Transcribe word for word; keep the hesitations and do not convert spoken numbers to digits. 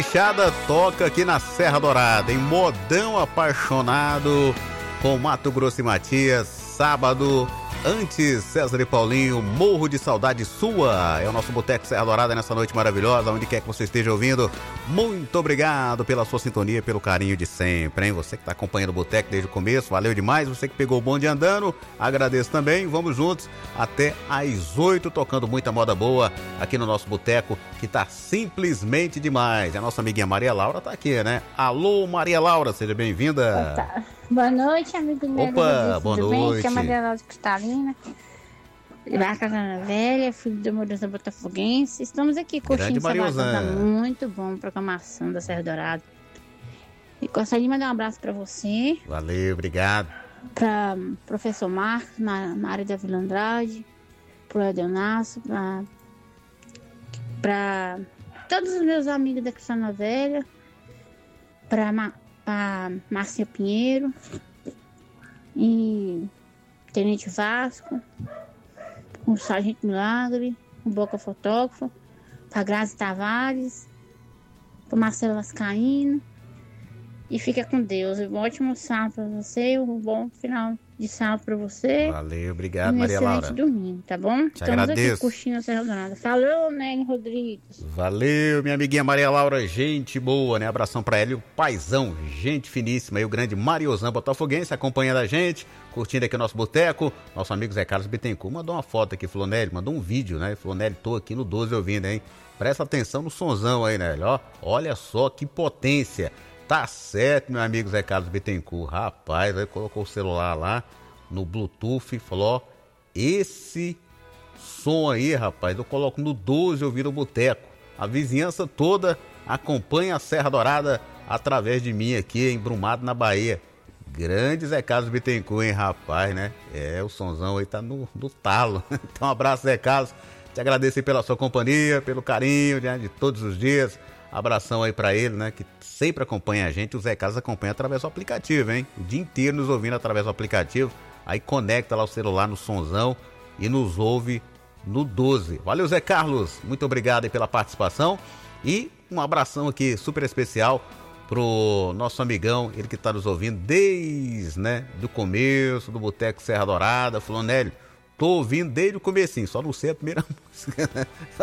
Fechada toca aqui na Serra Dourada, em Modão Apaixonado, com Mato Grosso e Matias, sábado, antes César e Paulinho, Morro de Saudade Sua. É o nosso Boteco Serra Dourada nessa noite maravilhosa, onde quer que você esteja ouvindo. Muito obrigado pela sua sintonia, pelo carinho de sempre, hein? Você que está acompanhando o Boteco desde o começo, valeu demais. Você que pegou o bonde andando, agradeço também. Vamos juntos até às oito, tocando muita moda boa aqui no nosso Boteco, que tá simplesmente demais. A nossa amiguinha Maria Laura tá aqui, né? Alô, Maria Laura, seja bem-vinda. Tá. Boa noite, amigo meu. Opa, boa tudo noite. Bem? Aqui é a Maria Laura Cristalina, da Casa Velha, filho do Morança Botafoguense. Estamos aqui curtindo essa bacana, muito bom, programação da Serra Dourada. E gostaria de mandar um abraço para você. Valeu, obrigado. Para professor Marcos, Mário da Vila Andrade, para o Edelnasso, para todos os meus amigos da Cristalina Velha, para para Márcia Pinheiro e Tenente Vasco, o Sargento Milagre, o Boca Fotógrafo, para Grazi Tavares, para Marcelo Vascaíno. E fica com Deus. Um ótimo sábado para você, um bom final de sábado para você. Valeu, obrigado, um Maria Laura. excelente domingo, tá bom? Te Estamos agradeço. aqui curtindo a Serra Dourada. Falou, Nélio Rodrigues. Valeu, minha amiguinha Maria Laura, gente boa, né? Abração pra ela e o paizão, gente finíssima. E o grande Mariozão Botafoguense acompanhando a gente, curtindo aqui o nosso boteco. Nosso amigo Zé Carlos Bittencourt mandou uma foto aqui, falou, Nélio, mandou um vídeo, né? Falou, Nélio, tô aqui no doze ouvindo, hein? Presta atenção no sonzão aí, Nélio, ó. Olha só que potência. Tá certo, meu amigo Zé Carlos Bittencourt. Rapaz, ele colocou o celular lá no Bluetooth e falou, ó, esse som aí, rapaz, eu coloco no doze, eu viro o boteco. A vizinhança toda acompanha a Serra Dourada através de mim aqui, embrumado na Bahia. Grande Zé Carlos Bittencourt, hein, rapaz, né? É, o sonzão aí tá no, no talo. Então, um abraço, Zé Carlos. Te agradeço aí pela sua companhia, pelo carinho, né, de todos os dias. Abração aí pra ele, né, que sempre acompanha a gente. O Zé Carlos acompanha através do aplicativo, hein? O dia inteiro nos ouvindo através do aplicativo. Aí conecta lá o celular no sonzão e nos ouve no doze. Valeu, Zé Carlos. Muito obrigado aí pela participação. E um abração aqui super especial pro nosso amigão, ele que tá nos ouvindo desde, né, do começo do Boteco Serra Dourada. Falou, Nélio, tô ouvindo desde o comecinho, só não sei a primeira música, né?